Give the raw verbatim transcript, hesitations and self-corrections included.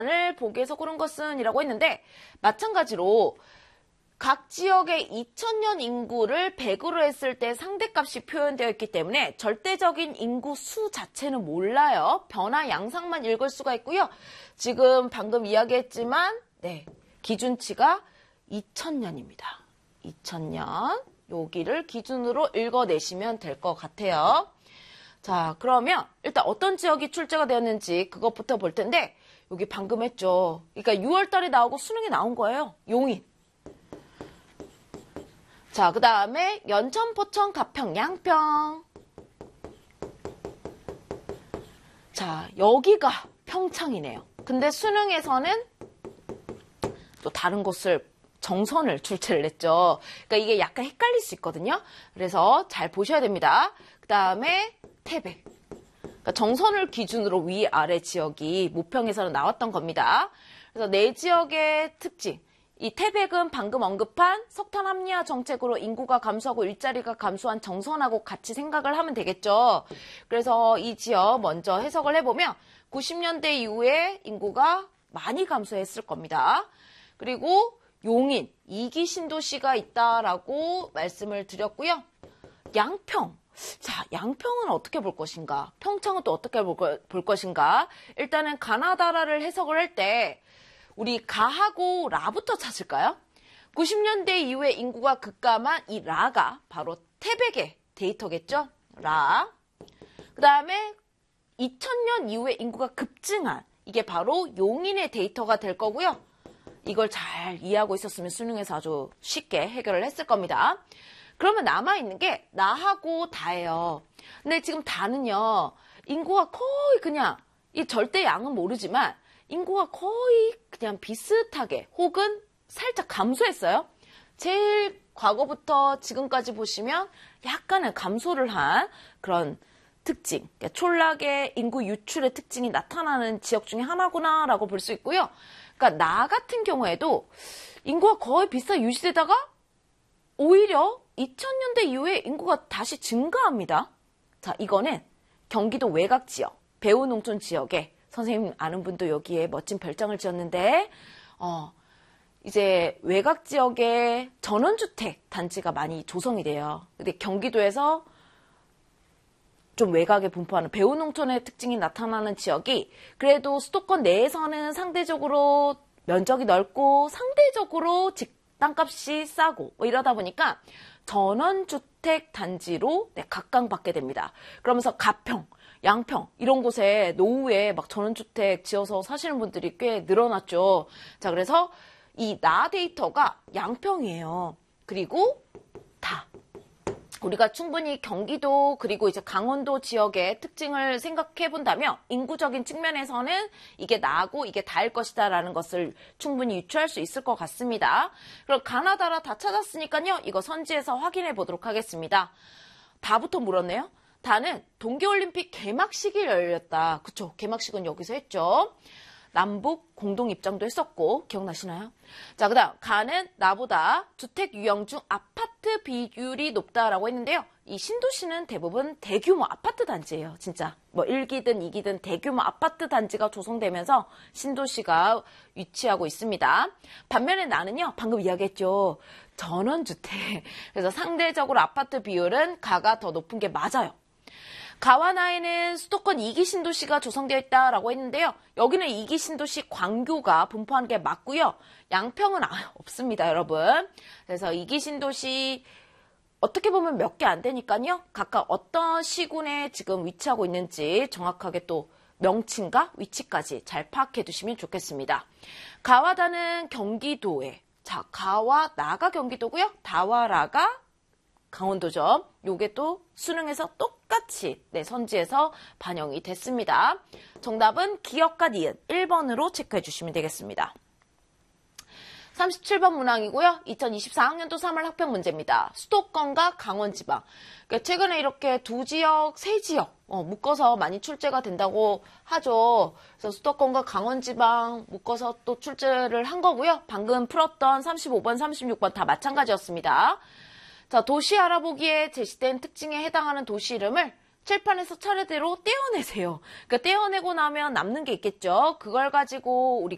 을 보기 위해서 고른 것은 이라고 했는데 마찬가지로 각 지역의 이천 년 인구를 백으로 했을 때 상대값이 표현되어 있기 때문에 절대적인 인구 수 자체는 몰라요. 변화 양상만 읽을 수가 있고요. 지금 방금 이야기했지만 네, 기준치가 이천 년입니다. 이천 년 여기를 기준으로 읽어내시면 될 것 같아요. 자, 그러면 일단 어떤 지역이 출제가 되었는지 그것부터 볼 텐데 여기 방금 했죠. 그러니까 유월 달에 나오고 수능에 나온 거예요. 용인. 자, 그 다음에 연천, 포천, 가평, 양평. 자, 여기가 평창이네요. 근데 수능에서는 또 다른 곳을 정선을 출제를 했죠. 그러니까 이게 약간 헷갈릴 수 있거든요. 그래서 잘 보셔야 됩니다. 그 다음에 태백. 그러니까 정선을 기준으로 위아래 지역이 모평에서는 나왔던 겁니다. 그래서 네 지역의 특징. 이 태백은 방금 언급한 석탄 합리화 정책으로 인구가 감소하고 일자리가 감소한 정선하고 같이 생각을 하면 되겠죠. 그래서 이 지역 먼저 해석을 해보면 구십 년대 이후에 인구가 많이 감소했을 겁니다. 그리고 용인, 이 기 신도시가 있다라고 말씀을 드렸고요. 양평. 자, 양평은 어떻게 볼 것인가? 평창은 또 어떻게 볼, 거, 볼 것인가? 일단은 가나다라를 해석을 할 때 우리 가하고 라부터 찾을까요? 구십 년대 이후에 인구가 급감한 이 라가 바로 태백의 데이터겠죠? 라. 그 다음에 이천 년 이후에 인구가 급증한 이게 바로 용인의 데이터가 될 거고요. 이걸 잘 이해하고 있었으면 수능에서 아주 쉽게 해결을 했을 겁니다. 그러면 남아있는 게 나하고 다예요. 근데 지금 다는요. 인구가 거의 그냥 이 절대 양은 모르지만 인구가 거의 그냥 비슷하게 혹은 살짝 감소했어요. 제일 과거부터 지금까지 보시면 약간은 감소를 한 그런 특징. 그러니까 촌락의 인구 유출의 특징이 나타나는 지역 중에 하나구나라고 볼 수 있고요. 그러니까 나 같은 경우에도 인구가 거의 비슷하게 유지되다가 오히려 이천 년대 이후에 인구가 다시 증가합니다. 자, 이거는 경기도 외곽 지역, 배후농촌 지역에 선생님 아는 분도 여기에 멋진 별장을 지었는데 어, 이제 외곽 지역에 전원주택 단지가 많이 조성이 돼요. 근데 경기도에서 좀 외곽에 분포하는 배후농촌의 특징이 나타나는 지역이 그래도 수도권 내에서는 상대적으로 면적이 넓고 상대적으로 직 땅값이 싸고 뭐 이러다 보니까 전원주택 단지로 네, 각광받게 됩니다. 그러면서 가평, 양평 이런 곳에 노후에 막 전원주택 지어서 사시는 분들이 꽤 늘어났죠. 자, 그래서 이 나 데이터가 양평이에요. 그리고 다. 우리가 충분히 경기도 그리고 이제 강원도 지역의 특징을 생각해 본다면 인구적인 측면에서는 이게 나고 이게 다일 것이다라는 것을 충분히 유추할 수 있을 것 같습니다. 그럼 가나다라 다 찾았으니까요. 이거 선지에서 확인해 보도록 하겠습니다. 다부터 물었네요. 다는 동계올림픽 개막식이 열렸다. 그쵸? 개막식은 여기서 했죠. 남북 공동 입장도 했었고 기억나시나요? 자, 그 다음 가는 나보다 주택 유형 중 아파트 비율이 높다라고 했는데요. 이 신도시는 대부분 대규모 아파트 단지예요. 진짜 뭐 일 기든 이 기든 대규모 아파트 단지가 조성되면서 신도시가 위치하고 있습니다. 반면에 나는요. 방금 이야기했죠. 전원주택. 그래서 상대적으로 아파트 비율은 가가 더 높은 게 맞아요. 가와 나에는 수도권 이 기 신도시가 조성되어 있다라고 했는데요. 여기는 이 기 신도시 광교가 분포하는 게 맞고요. 양평은 아, 없습니다, 여러분. 그래서 이 기 신도시 어떻게 보면 몇 개 안 되니까요. 각각 어떤 시군에 지금 위치하고 있는지 정확하게 또 명칭과 위치까지 잘 파악해 두시면 좋겠습니다. 가와 다는 경기도에, 자, 가와 나가 경기도고요. 다와 라가 강원도죠. 요게 또 수능에서 똑같이 네, 선지에서 반영이 됐습니다. 정답은 기역과 니은 일 번으로 체크해 주시면 되겠습니다. 삼십칠 번 문항이고요. 이천이십사 학년도 삼월 학평 문제입니다. 수도권과 강원지방. 그러니까 최근에 이렇게 두 지역, 세 지역 어, 묶어서 많이 출제가 된다고 하죠. 그래서 수도권과 강원지방 묶어서 또 출제를 한 거고요. 방금 풀었던 삼십오 번, 삼십육 번 다 마찬가지였습니다. 자, 도시 알아보기에 제시된 특징에 해당하는 도시 이름을 칠판에서 차례대로 떼어내세요. 그러니까 떼어내고 나면 남는 게 있겠죠. 그걸 가지고 우리가